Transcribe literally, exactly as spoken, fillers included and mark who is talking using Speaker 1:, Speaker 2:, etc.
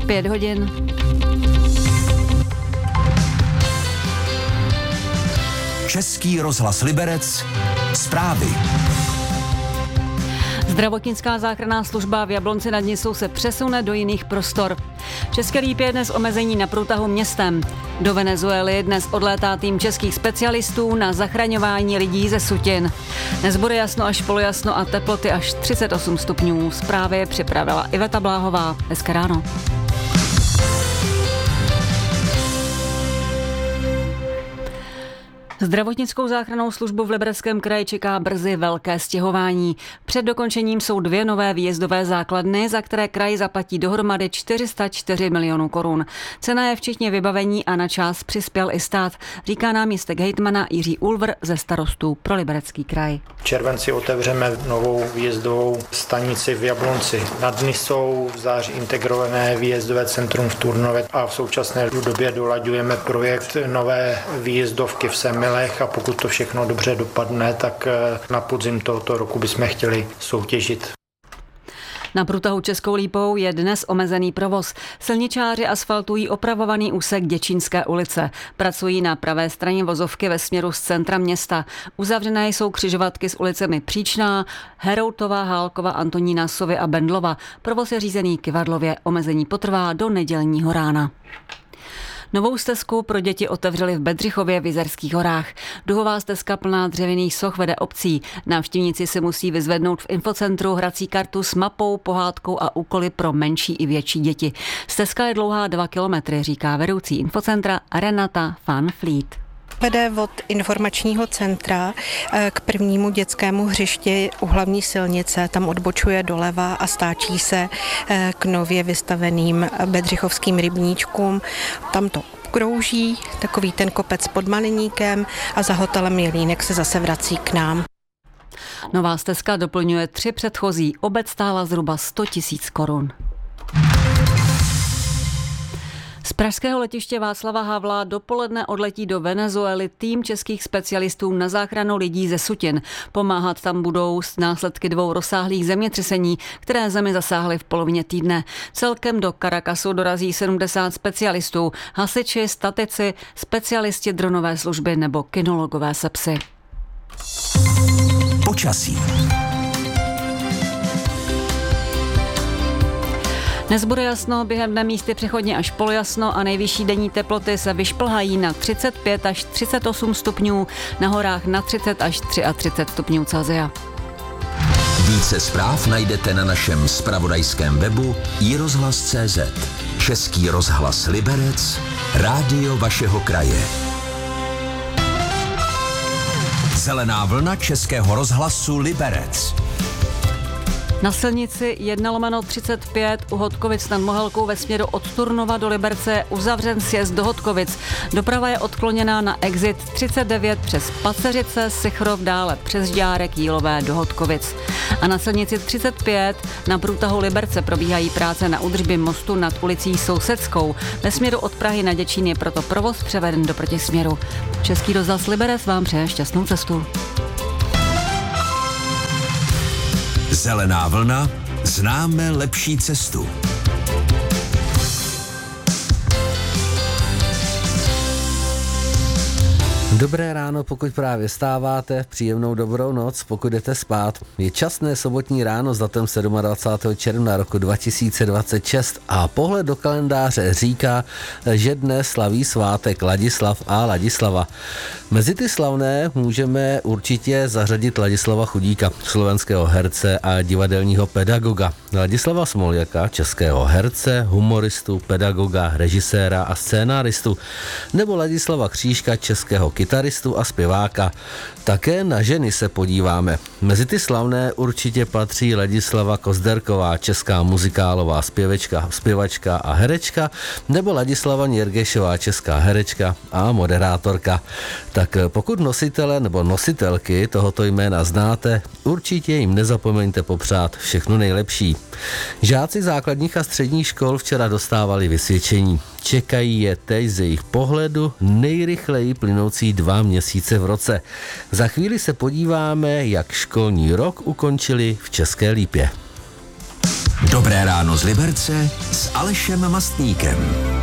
Speaker 1: Pět hodin.
Speaker 2: Český rozhlas Liberec. Zprávy.
Speaker 1: Zdravotnická záchranná služba v Jablonci nad Nisou se přesune do jiných prostor. V České Lípě dnes omezení na průtahu městem. Do Venezuely dnes odlétá tým českých specialistů na zachraňování lidí ze sutin. Dnes bude jasno až polojasno a teploty až třicet osm stupňů. Zprávy připravila Iveta Bláhová. Hezké ráno. Zdravotnickou záchrannou službu v Libereckém kraji čeká brzy velké stěhování. Před dokončením jsou dvě nové výjezdové základny, za které kraj zaplatí dohromady čtyři sta čtyři milionů korun. Cena je včetně vybavení a na část přispěl i stát, říká náměstek hejtmana Jiří Ulvr ze Starostů pro Liberecký kraj.
Speaker 3: V červenci otevřeme novou výjezdovou stanici v Jablonci nad Nisou, v září integrované výjezdové centrum v Turnově a v současné době dolaďujeme projekt nové výjezdovky v Semilech a pokud to všechno dobře dopadne, tak na podzim tohoto roku bychom chtěli soutěžit.
Speaker 1: Na průtahu Českou Lípou je dnes omezený provoz. Silničáři asfaltují opravovaný úsek Děčínské ulice. Pracují na pravé straně vozovky ve směru z centra města. Uzavřené jsou křižovatky s ulicemi Příčná, Heroutová, Hálkova, Antonína, Sovy a Bendlova. Provoz je řízený kyvadlově. Omezení potrvá do nedělního rána. Novou stezku pro děti otevřeli v Bedřichově v Jizerských horách. Duhová stezka plná dřevěných soch vede obcí. Návštěvníci si musí vyzvednout v infocentru hrací kartu s mapou, pohádkou a úkoly pro menší i větší děti. Stezka je dlouhá dva kilometry, říká vedoucí infocentra Renata van Vliet.
Speaker 4: Vede od informačního centra k prvnímu dětskému hřišti u hlavní silnice, tam odbočuje doleva a stáčí se k nově vystaveným bedřichovským rybníčkům. Tam to krouží, takový ten kopec pod Maliníkem a za hotelem Jelínek se zase vrací k nám.
Speaker 1: Nová stezka doplňuje tři předchozí, obec stála zhruba sto tisíc korun. Z pražského letiště Václava Havla dopoledne odletí do Venezuely tým českých specialistů na záchranu lidí ze sutin. Pomáhat tam budou s následky dvou rozsáhlých zemětřesení, které zemi zasáhly v polovině týdne. Celkem do Caracasu dorazí sedmdesát specialistů, hasiči, statici, specialisti dronové služby nebo kynologové se psy.
Speaker 2: Počasí.
Speaker 1: Dnes bude jasno, během dne místy přechodně až polojasno a nejvyšší denní teploty se vyšplhají na třicet pět až třicet osm stupňů, na horách na třicet až třicet tři stupňů Celsia.
Speaker 2: Více zpráv najdete na našem zpravodajském webu i rozhlas tečka cé zet. Český rozhlas Liberec, rádio vašeho kraje. Zelená vlna Českého rozhlasu Liberec.
Speaker 1: Na silnici jedna lomeno třicet pět u Hodkovic nad Mohelkou ve směru od Turnova do Liberce je uzavřen sjezd do Hodkovic. Doprava je odkloněná na exit třicet devět přes Paceřice, Sichrov, dále přes Žďárek, Jílové do Hodkovic. A na silnici třicet pět na průtahu Liberce probíhají práce na údržbě mostu nad ulicí Sousedskou. Ve směru od Prahy na Děčín je proto provoz převeden do protisměru. Český rozhlas Liberec vám přeje šťastnou cestu.
Speaker 2: Zelená vlna, známe lepší cestu.
Speaker 5: Dobré ráno, pokud právě stáváte, příjemnou dobrou noc, pokud jdete spát. Je časné sobotní ráno s datem dvacátého sedmého června roku dva tisíce dvacet šest a pohled do kalendáře říká, že dnes slaví svátek Ladislav a Ladislava. Mezi ty slavné můžeme určitě zařadit Ladislava Chudíka, slovenského herce a divadelního pedagoga. Ladislava Smoljaka, českého herce, humoristu, pedagoga, režiséra a scénáristu. Nebo Ladislava Křížka, českého kytaristu a zpěváka. Také na ženy se podíváme. Mezi ty slavné určitě patří Ladislava Kozderková, česká muzikálová zpěvečka, zpěvačka a herečka, nebo Ladislava Něrgešová, česká herečka a moderátorka. Tak pokud nositele nebo nositelky tohoto jména znáte, určitě jim nezapomeňte popřát všechno nejlepší. Žáci základních a středních škol včera dostávali vysvědčení. Čekají je teď z jejich pohledu nejrychleji plynoucí dva měsíce v roce. Za chvíli se podíváme, jak školní rok ukončili v České Lípě.
Speaker 2: Dobré ráno z Liberce s Alešem Mastníkem.